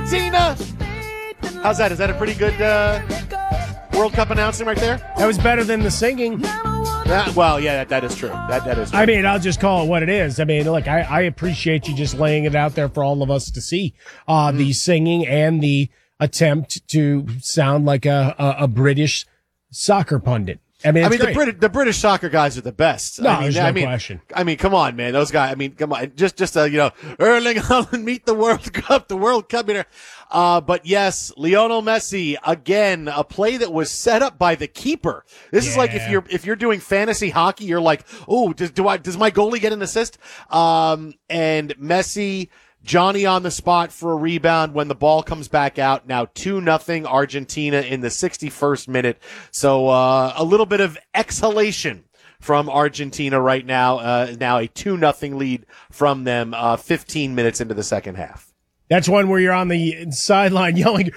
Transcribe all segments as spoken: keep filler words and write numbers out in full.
Argentina. How's that? Is that a pretty good uh, World Cup announcing right there? That was better than the singing. That, well, yeah, that, that is true. That That is true. I mean, I'll just call it what it is. I mean, look, I, I appreciate you just laying it out there for all of us to see. Uh, mm. The singing and the attempt to sound like a, a, a British soccer pundit. I mean, I mean, great. the British the British soccer guys are the best. No, I mean, there's I no mean, question. I mean, come on, man, those guys. I mean, come on, just just uh, you know, Erling Haaland meet the World Cup, the World Cup winner. Uh, but yes, Lionel Messi again, a play that was set up by the keeper. This yeah. is like if you're if you're doing fantasy hockey, you're like, oh, does do I does my goalie get an assist? Um, and Messi. Johnny on the spot for a rebound when the ball comes back out. Now two nothing Argentina in the sixty-first minute. So uh, a little bit of exhalation from Argentina right now. Uh, now a two nothing lead from them uh, fifteen minutes into the second half. That's one where you're on the sideline yelling,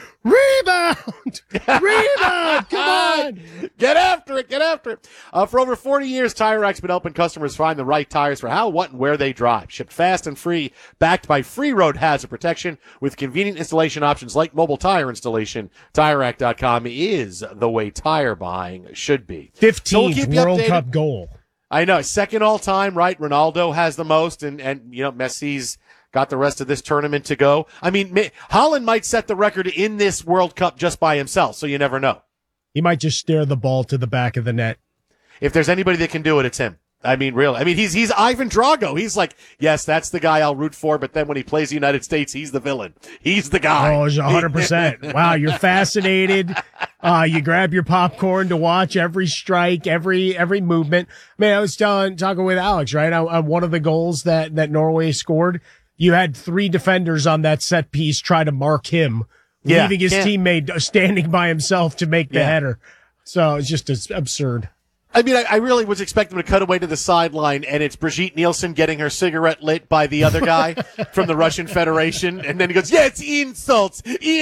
rebound! Rebound! Come on! Get after it! Get after it! Uh, for over forty years, Tire Rack's been helping customers find the right tires for how, what, and where they drive. Shipped fast and free, backed by free road hazard protection with convenient installation options like mobile tire installation. Tire Rack dot com is the way tire buying should be. fifteenth so we'll World Cup goal. I know. Second all-time, right? Ronaldo has the most, and, and you know, Messi's got the rest of this tournament to go. I mean, Haaland might set the record in this World Cup just by himself, so you never know. He might just steer the ball to the back of the net. If there's anybody that can do it, it's him. I mean, really. I mean, he's he's Ivan Drago. He's like, yes, that's the guy I'll root for, but then when he plays the United States, he's the villain. He's the guy. Oh, one hundred percent. Wow, you're fascinated. Uh, you grab your popcorn to watch every strike, every every movement. Man, I was telling, talking with Alex, right, on, on one of the goals that, that Norway scored. You had three defenders on that set piece try to mark him, yeah, leaving his can't. teammate standing by himself to make the yeah. header. So it's just it's absurd. I mean, I, I really was expecting him to cut away to the sideline, and it's Brigitte Nielsen getting her cigarette lit by the other guy from the Russian Federation, and then he goes, yeah, it's insults,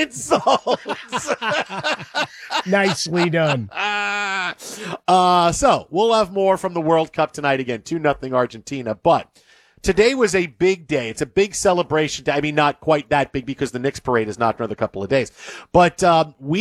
insults. Nicely done. Uh, so we'll have more from the World Cup tonight again, two nothing Argentina, but today was a big day. It's a big celebration day. I mean, not quite that big because the Knicks parade is not another couple of days. But um, we